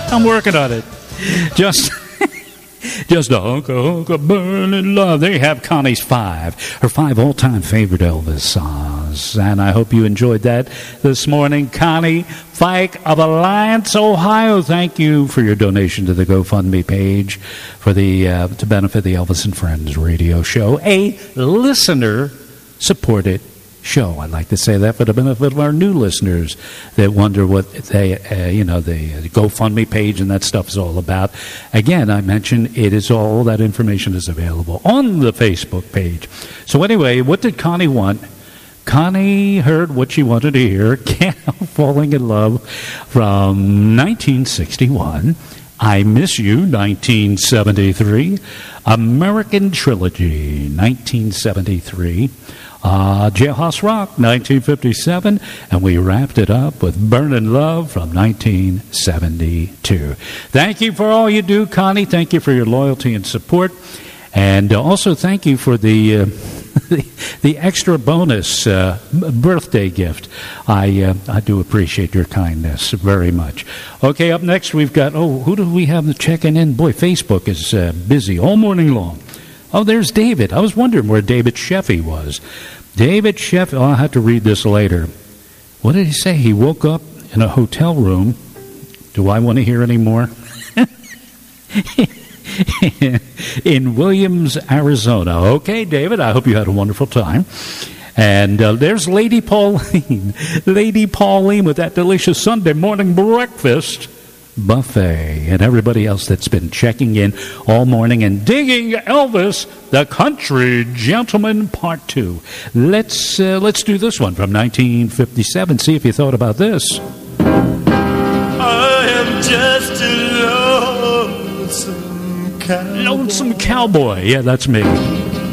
I'm working on it. Just a hunk of burning love. There you have Connie's her 5 all-time favorite Elvis songs. And I hope you enjoyed that this morning. Connie Fike of Alliance, Ohio, thank you for your donation to the GoFundMe page for the to benefit the Elvis and Friends radio show, a listener-supported show. I'd like to say that for the benefit of our new listeners that wonder what the GoFundMe page and that stuff is all about. Again, I mentioned all that information is available on the Facebook page. So anyway, what did Connie want? Connie heard what she wanted to hear. Can't Help Falling in Love from 1961. I Miss You, 1973. American Trilogy, 1973. Jailhouse Rock, 1957, and we wrapped it up with Burnin' Love from 1972. Thank you for all you do, Connie. Thank you for your loyalty and support, and also thank you for the the extra bonus birthday gift. I do appreciate your kindness very much. Okay, up next we've got, who do we have checking in? Boy, Facebook is busy all morning long. Oh, there's David. I was wondering where David Sheffy was. David Sheffy, I'll have to read this later. What did he say? He woke up in a hotel room. Do I want to hear any more? In Williams, Arizona. Okay, David, I hope you had a wonderful time. And there's Lady Pauline. Lady Pauline with that delicious Sunday morning breakfast buffet, and everybody else that's been checking in all morning and digging Elvis, the Country Gentleman Part 2. Let's do this one from 1957. See if you thought about this. I am just a lonesome cowboy. Lonesome cowboy. Yeah, that's me.